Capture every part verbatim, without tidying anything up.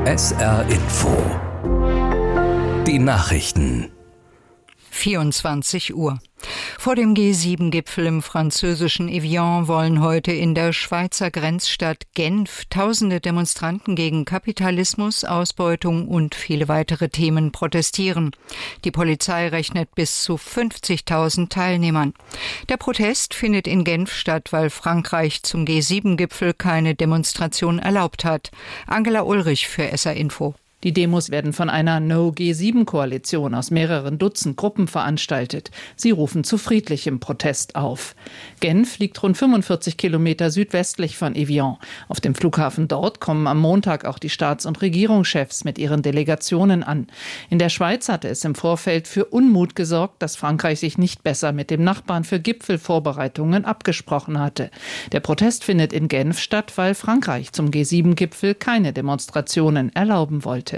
S R Info. Die Nachrichten. vierundzwanzig Uhr. Vor dem G sieben Gipfel im französischen Evian wollen heute in der Schweizer Grenzstadt Genf tausende Demonstranten gegen Kapitalismus, Ausbeutung und viele weitere Themen protestieren. Die Polizei rechnet bis zu fünfzigtausend Teilnehmern. Der Protest findet in Genf statt, weil Frankreich zum G sieben Gipfel keine Demonstration erlaubt hat. Angela Ulrich für S R Info. Die Demos werden von einer No G sieben Koalition aus mehreren Dutzend Gruppen veranstaltet. Sie rufen zu friedlichem Protest auf. Genf liegt rund fünfundvierzig Kilometer südwestlich von Evian. Auf dem Flughafen dort kommen am Montag auch die Staats- und Regierungschefs mit ihren Delegationen an. In der Schweiz hatte es im Vorfeld für Unmut gesorgt, dass Frankreich sich nicht besser mit dem Nachbarn für Gipfelvorbereitungen abgesprochen hatte. Der Protest findet in Genf statt, weil Frankreich zum G sieben Gipfel keine Demonstrationen erlauben wollte.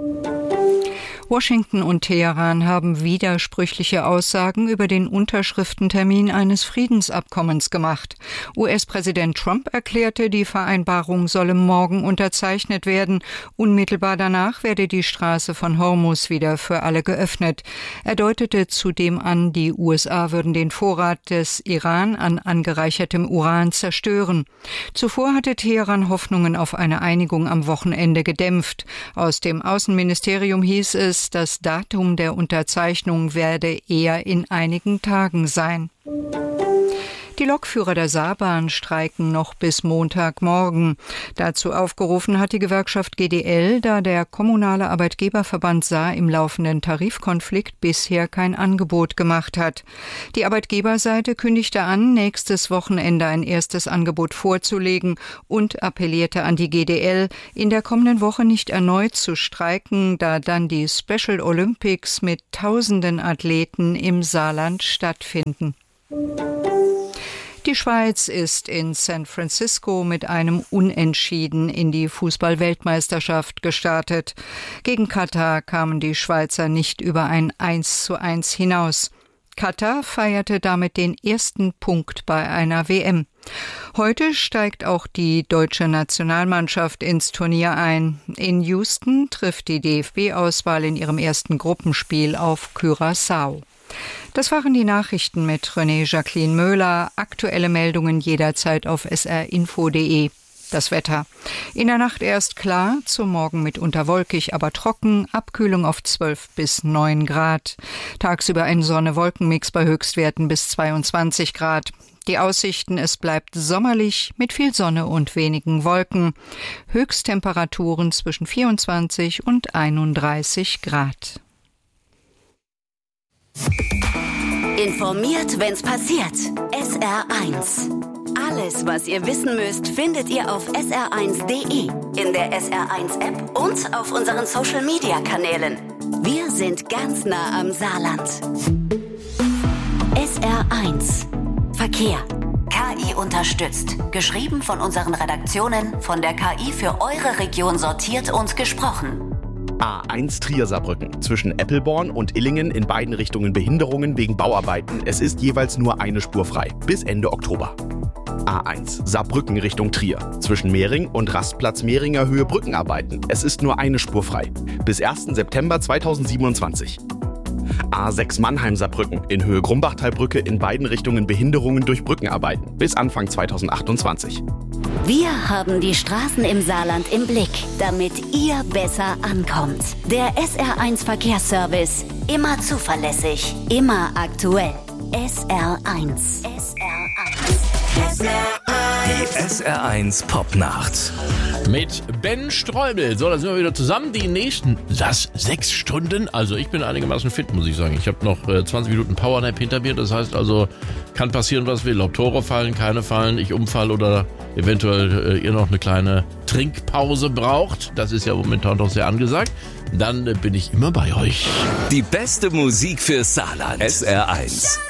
Washington und Teheran haben widersprüchliche Aussagen über den Unterschriftentermin eines Friedensabkommens gemacht. U S-Präsident Trump erklärte, die Vereinbarung solle morgen unterzeichnet werden. Unmittelbar danach werde die Straße von Hormuz wieder für alle geöffnet. Er deutete zudem an, die U S A würden den Vorrat des Iran an angereichertem Uran zerstören. Zuvor hatte Teheran Hoffnungen auf eine Einigung am Wochenende gedämpft. Aus dem Außenministerium hieß es, das Datum der Unterzeichnung werde eher in einigen Tagen sein. Die Lokführer der Saarbahn streiken noch bis Montagmorgen. Dazu aufgerufen hat die Gewerkschaft G D L, da der kommunale Arbeitgeberverband Saar im laufenden Tarifkonflikt bisher kein Angebot gemacht hat. Die Arbeitgeberseite kündigte an, nächstes Wochenende ein erstes Angebot vorzulegen und appellierte an die G D L, in der kommenden Woche nicht erneut zu streiken, da dann die Special Olympics mit tausenden Athleten im Saarland stattfinden. Die Schweiz ist in San Francisco mit einem Unentschieden in die Fußball-Weltmeisterschaft gestartet. Gegen Katar kamen die Schweizer nicht über ein eins zu eins hinaus. Katar feierte damit den ersten Punkt bei einer W M. Heute steigt auch die deutsche Nationalmannschaft ins Turnier ein. In Houston trifft die D F B-Auswahl in ihrem ersten Gruppenspiel auf Curaçao. Das waren die Nachrichten mit René Jacqueline Möhler. Aktuelle Meldungen jederzeit auf s r info punkt d e. Das Wetter. In der Nacht erst klar, zum Morgen mitunter wolkig, aber trocken, Abkühlung auf zwölf bis neun Grad. Tagsüber ein Sonne-Wolkenmix bei Höchstwerten bis zweiundzwanzig Grad. Die Aussichten, es bleibt sommerlich mit viel Sonne und wenigen Wolken. Höchsttemperaturen zwischen vierundzwanzig und einunddreißig Grad. Informiert, wenn's passiert. S R eins. Alles, was ihr wissen müsst, findet ihr auf s r eins punkt d e, in der S R eins App und auf unseren Social-Media-Kanälen. Wir sind ganz nah am Saarland. S R eins. Verkehr. K I unterstützt. Geschrieben von unseren Redaktionen, von der K I für eure Region sortiert und gesprochen. A eins Trier-Saarbrücken. Zwischen Eppelborn und Illingen in beiden Richtungen Behinderungen wegen Bauarbeiten. Es ist jeweils nur eine Spur frei. Bis Ende Oktober. A eins Saarbrücken Richtung Trier. Zwischen Mehring und Rastplatz Mehringer Höhe Brückenarbeiten. Es ist nur eine Spur frei. Bis ersten September zweitausendsiebenundzwanzig. A sechs Mannheim-Saarbrücken. In Höhe Grumbachtalbrücke in beiden Richtungen Behinderungen durch Brückenarbeiten. Bis Anfang zweitausendachtundzwanzig. Wir haben die Straßen im Saarland im Blick, damit ihr besser ankommt. Der S R eins Verkehrsservice. Immer zuverlässig, immer aktuell. S R eins. S R eins. S R eins. Die S R eins Popnacht. Mit Ben Streubel. So, da sind wir wieder zusammen. Die nächsten, das sechs Stunden. Also ich bin einigermaßen fit, muss ich sagen. Ich habe noch äh, zwanzig Minuten Powernap hinter mir. Das heißt also, kann passieren, was will. Ob Tore fallen, keine fallen, ich umfall oder eventuell äh, ihr noch eine kleine Trinkpause braucht. Das ist ja momentan doch sehr angesagt. Dann äh, bin ich immer bei euch. Die beste Musik für Saarland. S R eins.